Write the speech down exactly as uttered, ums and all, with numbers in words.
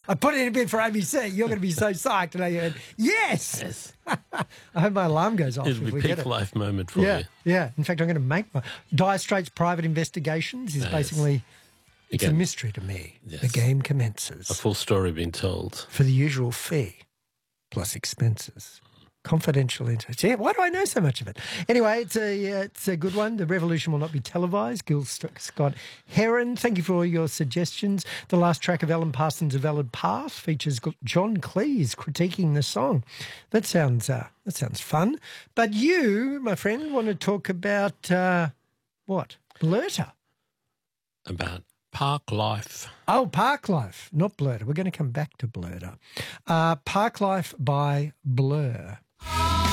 I put it in a bid for A B C. You're going to be so psyched. And I went, yes. Yes. I hope my alarm goes off It'll if be we peak get it. life moment for Yeah, you. yeah. In fact, I'm going to make my... Dire Straits Private Investigations is Yes. basically... It's Again. a mystery to me. Yes. The game A commences full story being told. for the usual fee plus expenses. Confidential interest. Yeah, why do I know so much of it? Anyway, it's a uh, it's a good one. The revolution will not be televised. Gil St- Scott Heron, thank you for all your suggestions. The last track of Alan Parsons' A Valid Path features John Cleese critiquing the song. That sounds uh, that sounds fun. But you, my friend, want to talk about uh, what? Blurter. About park life. Oh, Park Life, not Blurter. We're going to come back to Blurter. Uh, Park Life by Blur.